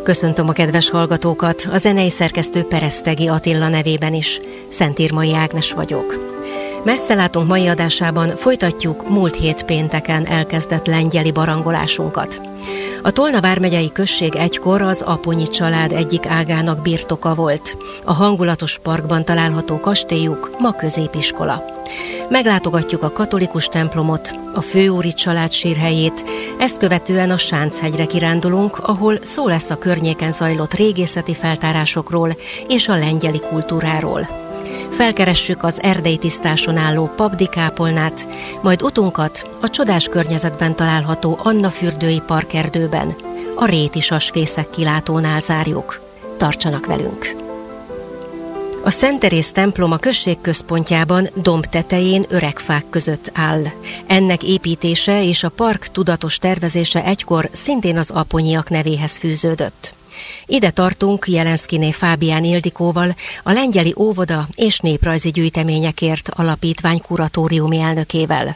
Köszöntöm a kedves hallgatókat, a zenei szerkesztő Peresztegi Attila nevében is. Szentírmai Ágnes vagyok. Messze látunk mai adásában folytatjuk múlt hét pénteken elkezdett lengyeli barangolásunkat. A Tolna vármegyei község egykor az Aponyi család egyik ágának birtoka volt. A hangulatos parkban található kastélyuk ma középiskola. Meglátogatjuk a katolikus templomot, a főúri család sírhelyét, ezt követően a Sánchegyre kirándulunk, ahol szó lesz a környéken zajlott régészeti feltárásokról és a lengyeli kultúráról. Felkeressük az erdélytisztáson álló Pabdi-kápolnát, majd utunkat a csodás környezetben található Annafürdői parkerdőben, a réti sasfészek kilátónál zárjuk. Tartsanak velünk! A Szent Teréz templom a község központjában domb tetején öreg fák között áll. Ennek építése és a park tudatos tervezése egykor szintén az aponyiak nevéhez fűződött. Ide tartunk Jelenszkiné Fábián Ildikóval, a lengyeli óvoda és néprajzi gyűjteményekért alapítvány kuratóriumi elnökével.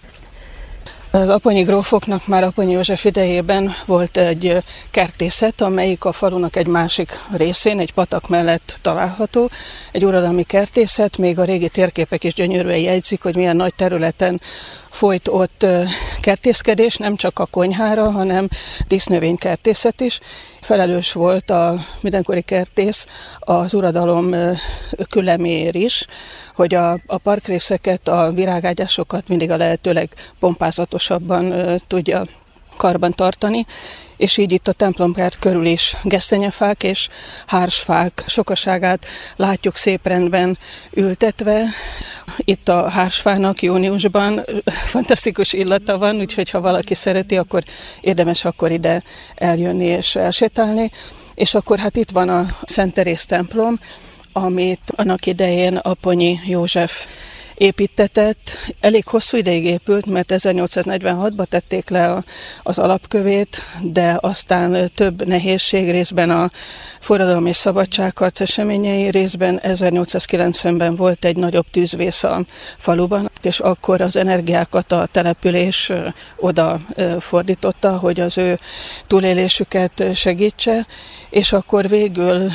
Az aponyi grófoknak már Aponyi József idejében volt egy kertészet, amelyik a falunak egy másik részén, egy patak mellett található. Egy uradalmi kertészet, még a régi térképek is gyönyörűen jegyzik, hogy milyen nagy területen folyt ott kertészkedés, nem csak a konyhára, hanem dísznövénykertészet is. Felelős volt a mindenkori kertész az uradalom küleméért is, hogy a parkrészeket, a virágágyásokat mindig a lehetőleg pompázatosabban tudja karban tartani, és így itt a templompert körül is gesztenyefák és hársfák sokaságát látjuk szép rendben ültetve. Itt a hársfának júniusban fantasztikus illata van, úgyhogy ha valaki szereti, akkor érdemes akkor ide eljönni és elsétálni. És akkor hát itt van a Szent Teréz templom, amit annak idején Aponyi József építtetett. Elég hosszú ideig épült, mert 1846-ban tették le az alapkövét, de aztán több nehézség, részben a forradalom és szabadságharc eseményei, részben 1890-ben volt egy nagyobb tűzvész a faluban, és akkor az energiákat a település oda fordította, hogy az ő túlélésüket segítse, és akkor végül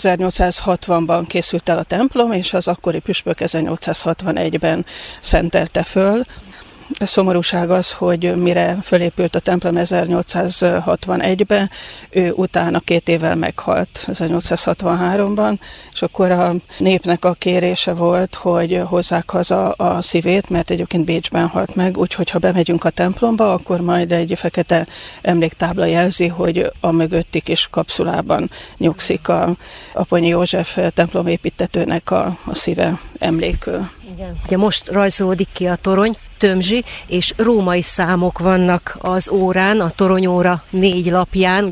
1860-ban készült el a templom, és az akkori püspök 1861-ben szentelte föl. A szomorúság az, hogy mire fölépült a templom 1861-ben, ő utána 2 évvel meghalt 1863-ban, és akkor a népnek a kérése volt, hogy hozzák haza a szívét, mert egyébként Bécsben halt meg, úgyhogy ha bemegyünk a templomba, akkor majd egy fekete emléktábla jelzi, hogy a mögötti kis kapszulában nyugszik a Aponyi József templomépíttetőnek a szíve emlékül. Igen. Ugye most rajzolódik ki a torony, tömzsi és római számok vannak az órán, a toronyóra 4 lapján.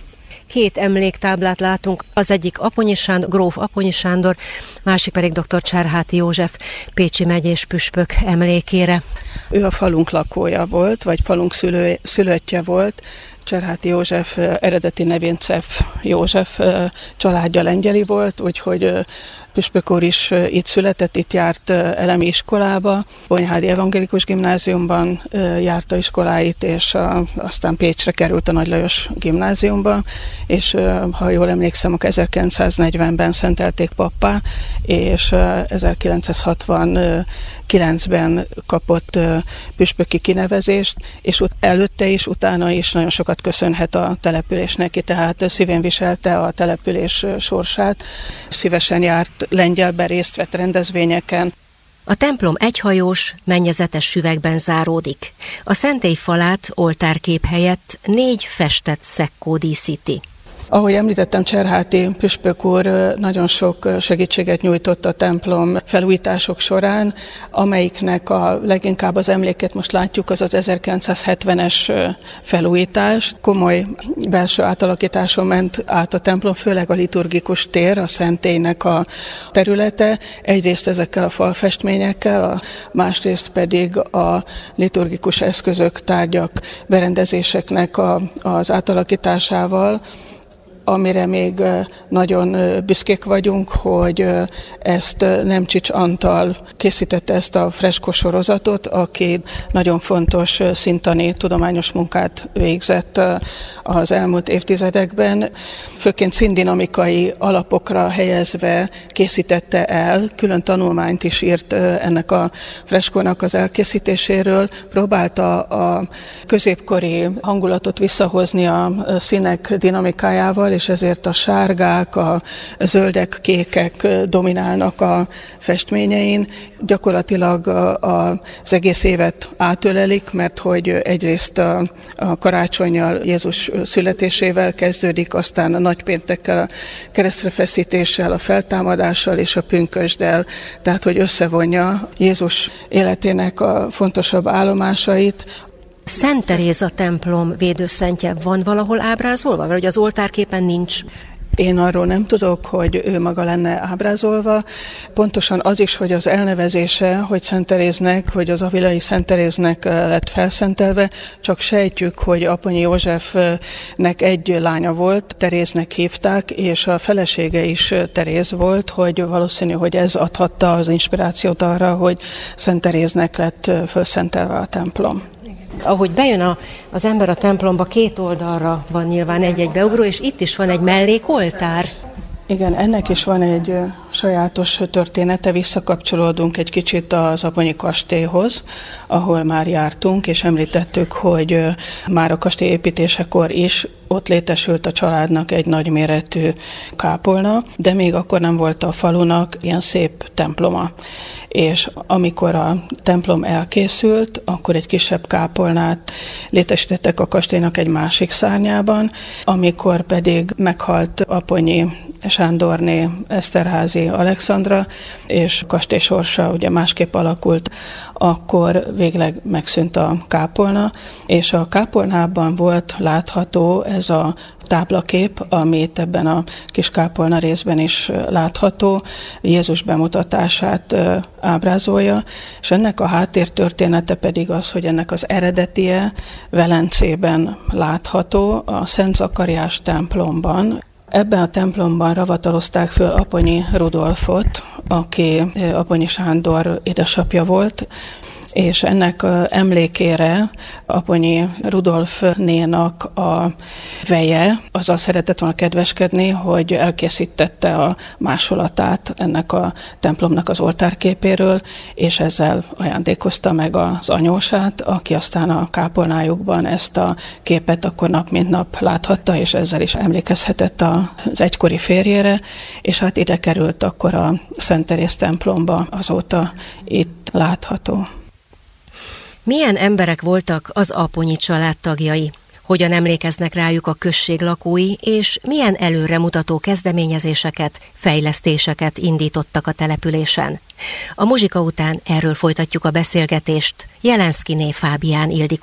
2 emléktáblát látunk, az egyik gróf Aponyi Sándor, másik pedig dr. Cserháti József, pécsi megyés püspök emlékére. Ő a falunk lakója volt, vagy falunk szülöttje volt. Cserháti József eredeti nevén Cef József családja lengyeli volt, úgyhogy püspök úr is itt született, itt járt elemi iskolába, Bonyhádi Evangélikus Gimnáziumban járta iskoláit, és aztán Pécsre került a Nagy Lajos Gimnáziumba, és ha jól emlékszem, akkor 1940-ben szentelték pappá, és 1969-ben kapott püspöki kinevezést, és előtte is, utána is nagyon sokat köszönhet a település neki, tehát szívén viselte a település sorsát, szívesen járt lengyelbe, részt vett rendezvényeken. A templom egyhajós, mennyezetes süvegben záródik. A szentély falát oltárkép helyett 4 festett szekkó díszíti. Ahogy említettem, Cserháti püspök úr nagyon sok segítséget nyújtott a templom felújítások során, amelyiknek a leginkább az emléket most látjuk, az 1970-es felújítás. Komoly belső átalakításon ment át a templom, főleg a liturgikus tér, a szentélynek a területe. Egyrészt ezekkel a falfestményekkel, másrészt pedig a liturgikus eszközök, tárgyak, berendezéseknek az átalakításával. amire még nagyon büszkék vagyunk, hogy ezt Nemcsics Antal készítette ezt a freskos sorozatot, aki nagyon fontos szintani tudományos munkát végzett az elmúlt évtizedekben. Főként színdinamikai alapokra helyezve készítette el, külön tanulmányt is írt ennek a freskónak az elkészítéséről, próbálta a középkori hangulatot visszahozni a színek dinamikájával, és ezért a sárgák, a zöldek, kékek dominálnak a festményein. Gyakorlatilag az egész évet átölelik, mert hogy egyrészt a karácsonnyal, Jézus születésével kezdődik, aztán a nagypéntekkel, a keresztrefeszítéssel, a feltámadással és a pünkösddel, tehát hogy összevonja Jézus életének a fontosabb állomásait. Szent Teréza templom védőszentje van valahol ábrázolva? Mert ugye az oltárképen nincs. Én arról nem tudok, hogy ő maga lenne ábrázolva. Pontosan az is, hogy az elnevezése, hogy Szent Teréznek, hogy az avilai Szent Teréznek lett felszentelve, csak sejtjük, hogy Aponyi Józsefnek egy lánya volt, Teréznek hívták, és a felesége is Teréz volt, hogy valószínű, hogy ez adhatta az inspirációt arra, hogy Szent Teréznek lett felszentelve a templom. Ahogy bejön az ember a templomba, két oldalra van nyilván egy-egy beugró, és itt is van egy mellékoltár. Igen, ennek is van egy sajátos története, visszakapcsolódunk egy kicsit az Aponyi kastélyhoz, ahol már jártunk, és említettük, hogy már a kastély építésekor is ott létesült a családnak egy nagyméretű kápolna, de még akkor nem volt a falunak ilyen szép temploma. És amikor a templom elkészült, akkor egy kisebb kápolnát létesítettek a kastélynak egy másik szárnyában, amikor pedig meghalt Aponyi Sándorné Eszterházy Alexandra, és a kastély sorsa ugye másképp alakult, akkor végleg megszűnt a kápolna, és a kápolnában volt látható ez a táblakép, amit ebben a kis kápolna részben is látható, Jézus bemutatását ábrázolja, és ennek a háttértörténete pedig az, hogy ennek az eredetie Velencében látható, a Szent Zakariás templomban. Ebben a templomban ravatalozták föl Aponyi Rudolfot, aki Aponyi Sándor édesapja volt, és ennek emlékére Aponyi Rudolf nénak a veje azzal szeretett volna kedveskedni, hogy elkészítette a másolatát ennek a templomnak az oltárképéről, és ezzel ajándékozta meg az anyósát, aki aztán a kápolnájukban ezt a képet akkor nap mint nap láthatta, és ezzel is emlékezhetett az egykori férjére, és hát ide került akkor a Szent Teréz templomba, azóta itt látható. Milyen emberek voltak az Aponyi család tagjai? Hogyan emlékeznek rájuk a község lakói, és milyen előremutató kezdeményezéseket, fejlesztéseket indítottak a településen? A muzsika után erről folytatjuk a beszélgetést Jelenszkiné Fábián Ildikó